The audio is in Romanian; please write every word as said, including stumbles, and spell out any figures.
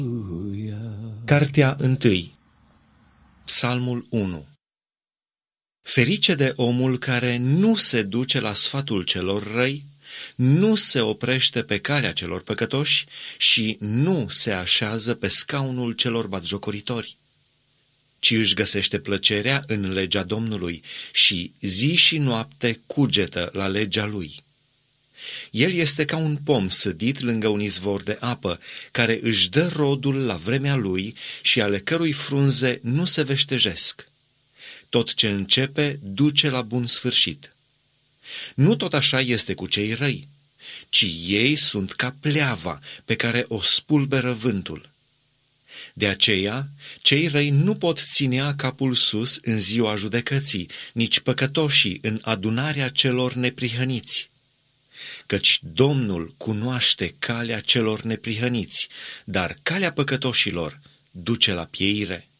Cartea întâi. Psalmul unu. Ferice de omul care nu se duce la sfatul celor răi, nu se oprește pe calea celor păcătoși și nu se așează pe scaunul celor batjocoritori, ci își găsește plăcerea în legea Domnului și zi și noapte cugetă la legea lui. El este ca un pom sădit lângă un izvor de apă, care își dă rodul la vremea lui și ale cărui frunze nu se veștejesc. Tot ce începe duce la bun sfârșit. Nu tot așa este cu cei răi, ci ei sunt ca pleava pe care o spulberă vântul. De aceea, cei răi nu pot ținea capul sus în ziua judecății, nici păcătoșii în adunarea celor neprihăniți. Căci Domnul cunoaște calea celor neprihăniți, dar calea păcătoșilor duce la pieire.